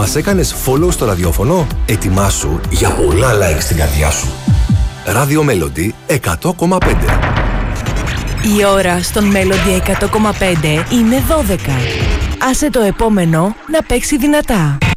Μας έκανες follow στο ραδιόφωνο? Ετοιμάσου για πολλά like στην καρδιά σου. Radio Melody 100,5. Η ώρα στον Melody 100,5 είναι 12. Άσε το επόμενο να παίξει δυνατά.